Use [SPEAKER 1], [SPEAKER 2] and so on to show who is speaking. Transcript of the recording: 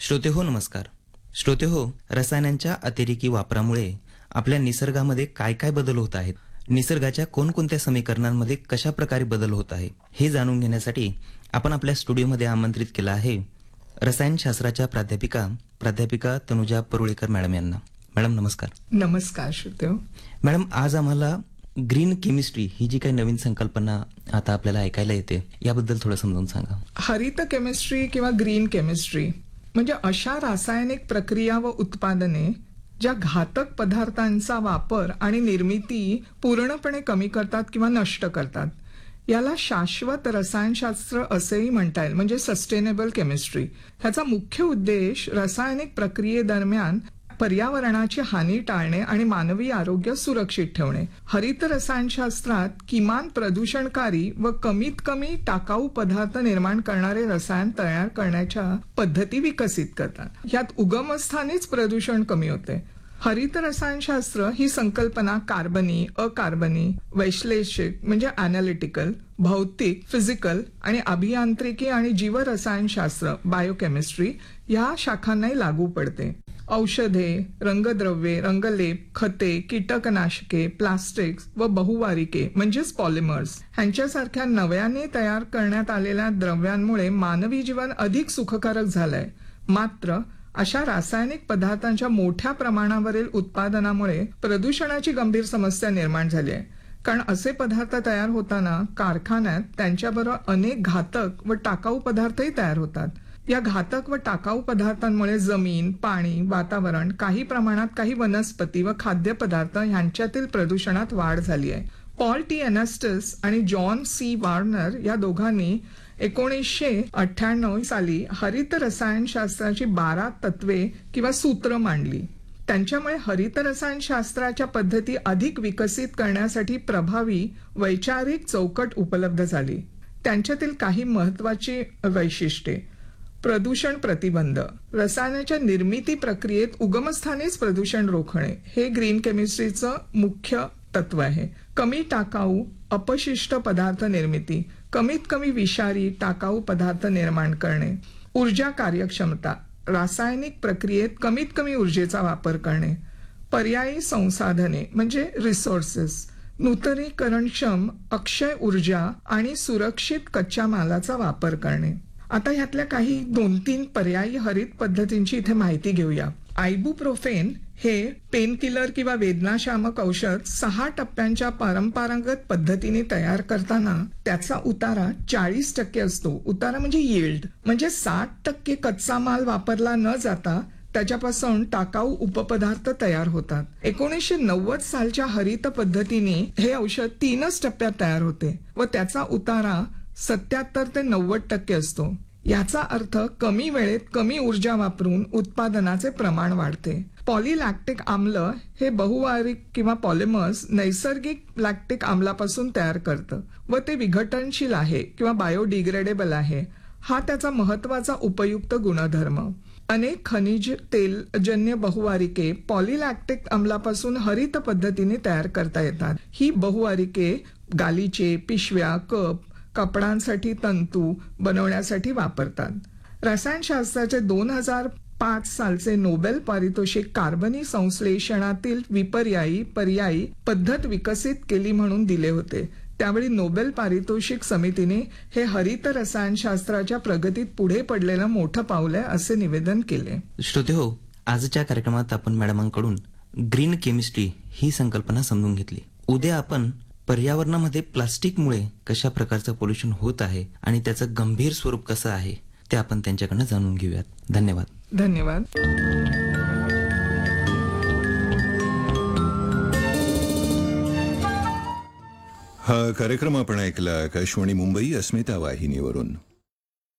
[SPEAKER 1] श्रोते हो नमस्कार. श्रोते हो, रसायनांच्या अतिरेकी वापरामुळे आपल्या निसर्गामध्ये काय काय बदल होत आहेत, निसर्गाच्या कोणकोणत्या समीकरणांमध्ये कशा प्रकारे बदल होत आहे हे जाणून घेण्यासाठी आपण आपल्या स्टुडिओमध्ये आमंत्रित केलं आहे रसायनशास्त्राच्या प्राध्यापिका तनुजा परुळेकर मॅडम यांना. मॅडम नमस्कार.
[SPEAKER 2] नमस्कार श्रोते.
[SPEAKER 1] मॅडम, आज आम्हाला ग्रीन केमिस्ट्री ही जी काही नवीन संकल्पना आता आपल्याला ऐकायला येते याबद्दल थोडं समजावून सांगा.
[SPEAKER 2] हरित केमिस्ट्री किंवा ग्रीन केमिस्ट्री म्हणजे अशा रासायनिक प्रक्रिया व उत्पादने ज्या घातक पदार्थांचा वापर आणि निर्मिती पूर्णपणे कमी करतात किंवा नष्ट करतात. याला शाश्वत रसायनशास्त्र असेही म्हणता येईल, म्हणजे सस्टेनेबल केमिस्ट्री. ह्याचा मुख्य उद्देश रासायनिक प्रक्रियेदरम्यान पर्यावरणाची हानी टाळणे आणि मानवी आरोग्य सुरक्षित ठेवणे. हरित रसायनशास्त्रात किमान प्रदूषणकारी व कमीत कमी टाकाऊ पदार्थ निर्माण करणारे रसायन तयार करण्याच्या पद्धती विकसित करतात. यात उगमस्थानीच प्रदूषण कमी होते. हरित रसायनशास्त्र ही संकल्पना कार्बनी, अकार्बनी, वैश्लेषिक म्हणजे अॅनालिटिकल, भौतिक, फिजिकल आणि अभियांत्रिकी आणि जीवरसायनशास्त्र बायोकेमिस्ट्री या शाखांनाही लागू पडते. औषधे, रंगद्रव्ये, रंगलेप, खते, कीटकनाशके, प्लास्टिक्स व बहुवारिके म्हणजेच पॉलिमर्स ह्यांच्यासारख्या नव्याने तयार करण्यात आलेल्या द्रव्यांमुळे मानवी जीवन अधिक सुखकारक झालंय. मात्र अशा रासायनिक पदार्थांच्या मोठ्या प्रमाणावरील उत्पादनामुळे प्रदूषणाची गंभीर समस्या निर्माण झाली आहे. कारण असे पदार्थ तयार होताना कारखान्यात त्यांच्याबरोबर अनेक घातक व टाकाऊ पदार्थही तयार होतात. या घातक व टाकाऊ पदार्थांमुळे जमीन, पाणी, वातावरण, काही प्रमाणात काही वनस्पती व खाद्यपदार्थ यांच्यातील प्रदूषणात वाढ झाली आहे. पॉल टी एनास्टस आणि जॉन सी वार्नर या दोघांनी 1998 साली हरित रसायनशास्त्राची 12 तत्वे किंवा सूत्र मांडली. त्यांच्यामुळे हरित रसायनशास्त्राच्या पद्धती अधिक विकसित करण्यासाठी प्रभावी वैचारिक चौकट उपलब्ध झाली. त्यांच्यातील काही महत्वाची वैशिष्ट्ये: प्रदूषण प्रतिबंध. रसायनाच्या निर्मिती प्रक्रियेत उगमस्थानीच प्रदूषण रोखणे हे ग्रीन केमिस्ट्रीचं मुख्य तत्व आहे. कमी टाकाऊ अपशिष्ट पदार्थ निर्मिती, कमीत कमी विषारी टाकाऊ पदार्थ निर्माण करणे. ऊर्जा कार्यक्षमता. रासायनिक प्रक्रियेत कमीत कमी ऊर्जेचा वापर करणे. पर्यायी संसाधने म्हणजे रिसोर्सेस. नूतनीकरणक्षम अक्षय ऊर्जा आणि सुरक्षित कच्च्या मालाचा वापर करणे. आता ह्यातल्या काही 2-3 पर्यायी हरित पद्धतींची इथे माहिती घेऊया. आयबुप्रोफेन हे पेनकिलर किंवा वेदनाशामक औषध 6 टप्प्यांच्या परंपरागत पद्धतीने तयार करताना त्याचा उतारा 40% असतो. उतारा म्हणजे यील्ड, म्हणजे 60% कच्चा माल वापरला न जाता त्याच्यापासून टाकाऊ उपपदार्थ तयार होतात. 1990 सालच्या हरित पद्धतीने हे औषध 3च टप्प्यात तयार होते व त्याचा उतारा 77 ते 90% असतो. याचा अर्थ कमी वेळेत कमी ऊर्जा वापरून उत्पादनाचे प्रमाण वाढते. पॉलीलॅक्टिक आम्ल हे बहुवारिक किंवा पॉलिमर्स नैसर्गिक लॅक्टिक आम्लापासून तयार करतं व ते विघटनशील आहे किंवा बायोडिग्रेडेबल आहे. हा त्याचा महत्वाचा उपयुक्त गुणधर्म. अनेक खनिज तेलजन्य बहुवारिके पॉलीलॅक्टिक आम्लापासून हरित पद्धतीने तयार करता येतात. ही बहुवारिके गालिचे, पिशव्या, कप, कपड्यांसाठी तंतू बनवण्यासाठी वापरतात. रसायनशास्त्राचे 2005 सालचे नोबेल पारितोषिक कार्बनी संश्लेषणातील पर्यायी पद्धत विकसित केली म्हणून दिले होते. त्यावेळी नोबेल पारितोषिक समितीने हे हरित रसायनशास्त्राच्या प्रगतीत पुढे पडलेलं मोठं पाऊल आहे असे निवेदन केले.
[SPEAKER 1] श्रोते हो, आजच्या कार्यक्रमात आपण मॅडमांकडून ग्रीन केमिस्ट्री ही संकल्पना समजून घेतली. उद्या आपण पर्यावरणामध्ये प्लास्टिकमुळे कशा प्रकारचं पोल्युशन होत आहे आणि त्याचं गंभीर स्वरूप कसं आहे ते आपण त्यांच्याकडनं जाणून घेऊयात. धन्यवाद.
[SPEAKER 2] धन्यवाद.
[SPEAKER 3] हा कार्यक्रम आपण ऐकला आकाशवाणी मुंबई अस्मिता वाहिनीवरून.